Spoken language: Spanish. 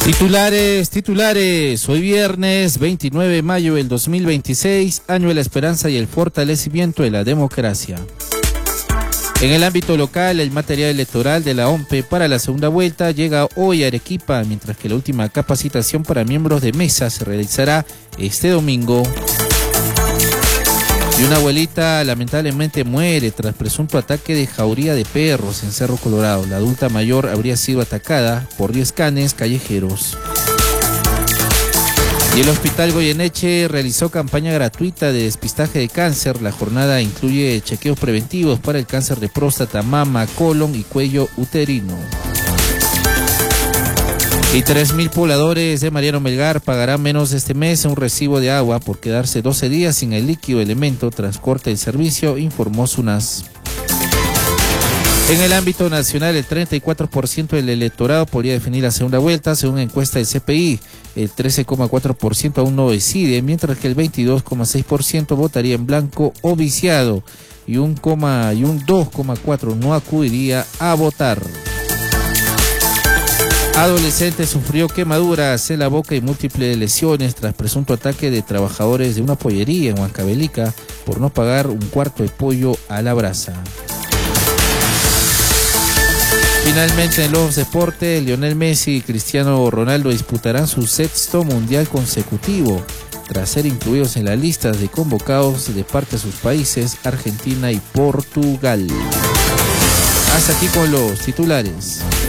Titulares. Hoy viernes 29 de mayo del 2026, año de la esperanza y el fortalecimiento de la democracia. En el ámbito local, el material electoral de la OMPE para la segunda vuelta llega hoy a Arequipa, mientras que la última capacitación para miembros de mesa se realizará este domingo. Y una abuelita lamentablemente muere tras presunto ataque de jauría de perros en Cerro Colorado. La adulta mayor habría sido atacada por 10 canes callejeros. Y el Hospital Goyeneche realizó campaña gratuita de despistaje de cáncer. La jornada incluye chequeos preventivos para el cáncer de próstata, mama, colon y cuello uterino. Y 3.000 pobladores de Mariano Melgar pagarán menos este mes un recibo de agua por quedarse 12 días sin el líquido elemento tras corte del servicio, informó SUNAS. En el ámbito nacional, el 34% del electorado podría definir la segunda vuelta, según encuesta del CPI. El 13,4% aún no decide, mientras que el 22,6% votaría en blanco o viciado y un 2,4% no acudiría a votar. Adolescente sufrió quemaduras en la boca y múltiples lesiones tras presunto ataque de trabajadores de una pollería en Huancavelica por no pagar un cuarto de pollo a la brasa. Finalmente, en los deportes, Lionel Messi y Cristiano Ronaldo disputarán su sexto mundial consecutivo, tras ser incluidos en las listas de convocados de parte de sus países, Argentina y Portugal. Hasta aquí con los titulares.